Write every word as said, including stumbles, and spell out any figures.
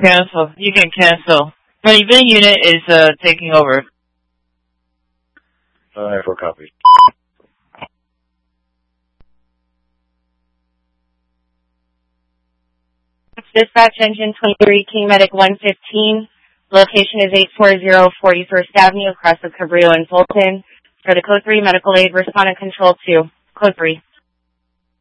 Cancel. You can cancel. My event unit is uh, taking over. Alright, for copy. Dispatch engine twenty-three, King Medic one fifteen. Location is eight forty forty-first Avenue across the Cabrillo and Fulton. For the code three medical aid, respondent control two. Code three.